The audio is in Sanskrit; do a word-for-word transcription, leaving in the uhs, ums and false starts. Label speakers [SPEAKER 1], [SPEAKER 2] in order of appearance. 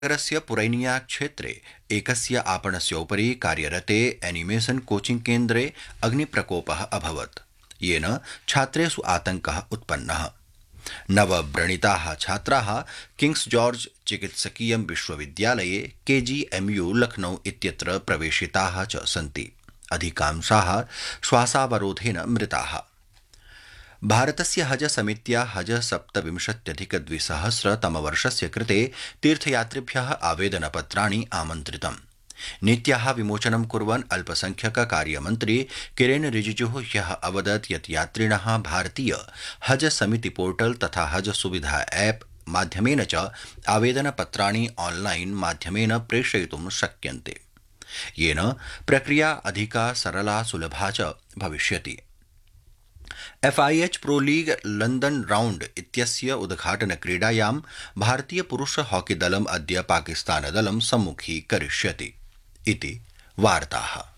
[SPEAKER 1] नगरस्य पुरैनिया क्षेत्रे एकस्य आपणस्य उपरि कार्यरते एनिमेशन कोचिंग केन्द्रे अग्निप्रकोपः अभवत्, येन छात्रेषु आतङ्कः उत्पन्नः। नवव्रणिताः छात्राः किंग्स जॉर्ज चिकित्सकीय विश्वविद्यालये केजीएमयू लखनऊ इत्यत्र प्रवेशिताः च सन्ति। अधिकांशाः श्वासावरोधेन मृताः। भारतस्य हज समित्या हज सप्तविंशत्यधिक द्विसहस्र तमवर्षस्य कृते तीर्थयात्रिभ्यः आवेदनपत्राणि आमन्त्रितम्। नीत्याः विमोचनं कुर्वन् अल्पसंख्यक कार्यमन्त्री किरेन रिजिजुः ह्यः अवदत् यत् यात्रिणः भारतीय हज समिति पोर्टल तथा हज सुविधा ऐप माध्यमेन च आवेदनपत्राणि ऑनलाइन माध्यमेन प्रेषयितुं शक्यन्ते, येन प्रक्रिया अधिका सरला सुलभा च भविष्यति। FIH pro league London round इत्यस्य उद्घाटन क्रीडायां भारतीय पुरुष हॉकी दलम् अद्य पाकिस्तान दलं सम्मुखीकरिष्यति इति वार्ताः।